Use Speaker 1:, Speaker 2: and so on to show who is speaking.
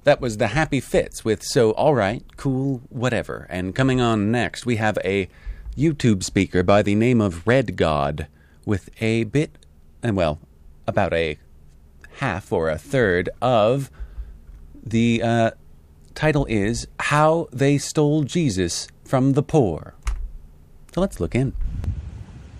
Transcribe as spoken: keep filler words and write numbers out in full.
Speaker 1: That was the Happy Fits with So Alright, Cool, Whatever. And coming on next, we have a YouTube speaker by the name of Red God with a bit, and well, about a half or a third of the uh, title is How They Stole Jesus from the Poor. So let's look in.